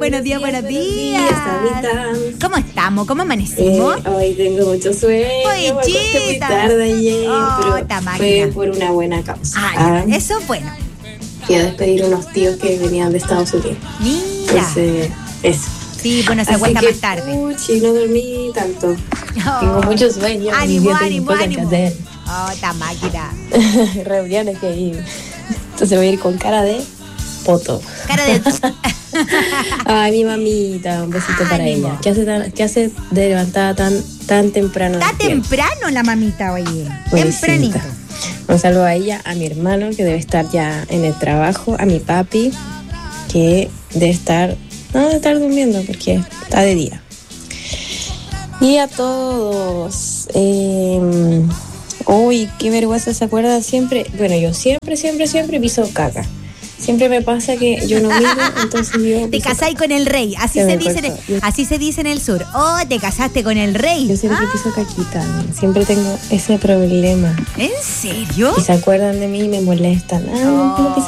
buenos días. Samita. ¿Cómo estamos? ¿Cómo amanecimos? Hoy tengo mucho sueño. Me acosté muy tarde ayer, pero fue por una buena causa. Eso es bueno. Fui a despedir unos tíos que venían de Estados Unidos. Mira. Entonces, eso. Sí, bueno, se acuesta más tarde. Puchi, no dormí tanto. Tengo mucho sueño. Ánimo. Oh, esta máquina. Reuniones que ir. Entonces voy a ir con cara de poto. Cara de... Ay, mi mamita, un besito para ella. ¿Qué hace de levantada tan temprano? Está temprano la mamita, oye. Tempranito. Un saludo a ella, a mi hermano que debe estar ya en el trabajo, a mi papi que debe estar durmiendo porque está de día. Y a todos. Uy, qué vergüenza, ¿se acuerdan siempre? Bueno, yo siempre piso caca. Siempre me pasa que yo no miro, entonces yo... Te casáis con el rey, así se dice en el sur. Oh, te casaste con el rey. Yo siempre piso caquita, siempre tengo ese problema. ¿En serio? Y se acuerdan de mí y me molestan. ¿Cómo